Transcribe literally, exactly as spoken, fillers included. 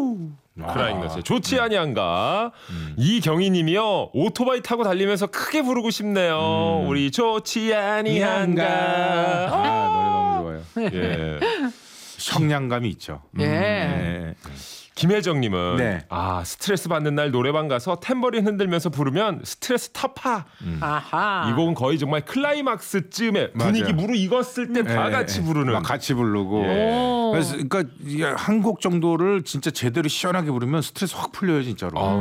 프라잉 너스 좋지 아니한가. 음. 이경희님이요 오토바이 타고 달리면서 크게 부르고 싶네요. 음. 우리 좋지 아니한가. 아, 아 노래 너무 좋아요. 예. 성량감이 있죠. 예. 네. 김혜정님은 네. 아 스트레스 받는 날 노래방 가서 탬버린 흔들면서 부르면 스트레스 타파. 음. 아하. 이 곡은 거의 정말 클라이막스쯤에 맞아요. 분위기 무르익었을 때 다 네. 같이 부르는. 막 같이 부르고. 예. 그래서 그러니까 한 곡 정도를 진짜 제대로 시원하게 부르면 스트레스 확 풀려요 진짜로. 아,